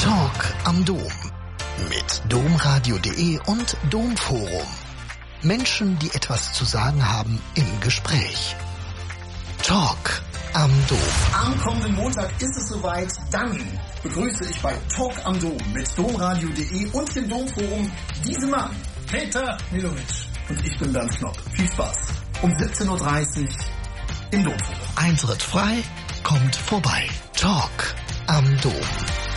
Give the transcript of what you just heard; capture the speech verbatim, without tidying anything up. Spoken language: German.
Talk am Dom mit domradio punkt de und Domforum. Menschen, die etwas zu sagen haben im Gespräch. Talk am Dom. Am kommenden Montag ist es soweit. Dann begrüße ich bei Talk am Dom mit domradio punkt de und dem Domforum diesen Mann, Peter Milovic. Und ich bin Bernd Knopp. Viel Spaß. Um siebzehn Uhr dreißig im Domforum. Eintritt frei, kommt vorbei. Talk am Dom.